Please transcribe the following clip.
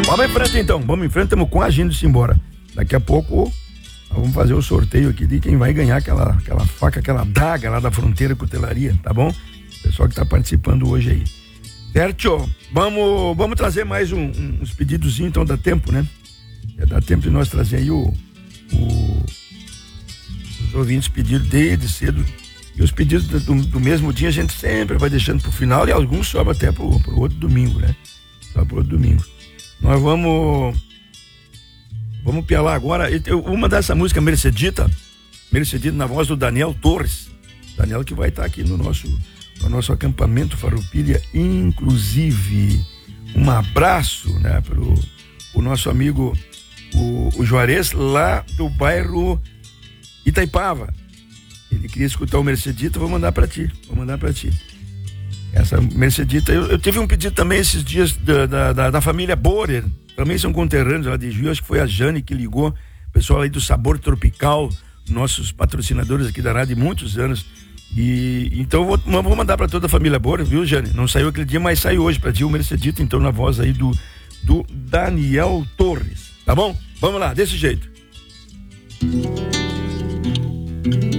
Vamos em frente então, vamos em frente, estamos quase indo-se embora. Daqui a pouco vamos fazer o sorteio aqui de quem vai ganhar aquela faca, aquela daga lá da Fronteira Cutelaria, tá bom? Pessoal que tá participando hoje aí. Certo? Vamos trazer mais uns pedidos, então dá tempo, né? Dá tempo de nós trazer aí os ouvintes pediram desde cedo. E os pedidos do mesmo dia a gente sempre vai deixando pro final e alguns sobram até pro outro domingo, né? Só pro outro domingo. Nós vamos pialar agora. Eu vou mandar essa música Mercedita na voz do Daniel Torres. Daniel que vai estar aqui no nosso acampamento Farroupilha, inclusive. Um abraço, né, pro nosso amigo o Juarez, lá do bairro Itaipava. Ele queria escutar o Mercedita, vou mandar pra ti. Essa Mercedita, eu tive um pedido também esses dias da família Borer, também são conterrâneos lá de Juiz, acho que foi a Jane que ligou, pessoal aí do Sabor Tropical, nossos patrocinadores aqui da rádio de muitos anos. E então vou mandar pra toda a família Borer, viu, Jane? Não saiu aquele dia, mas saiu hoje pra ti o Mercedita, então na voz aí do Daniel Torres, tá bom? Vamos lá, desse jeito.